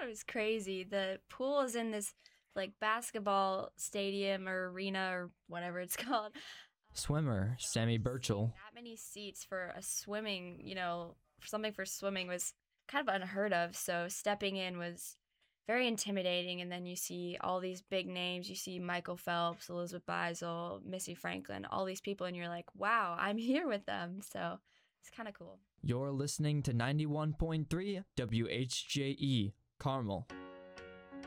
was crazy. The pool is in this like basketball stadium or arena or whatever it's called. Swimmer Sammy Burchell. That many seats for a swimming, something for swimming was kind of unheard of. So stepping in was very intimidating. And then you see all these big names. You see Michael Phelps, Elizabeth Beisel, Missy Franklin, all these people. And you're like, wow, I'm here with them. So it's kind of cool. You're listening to 91.3 WHJE, Carmel.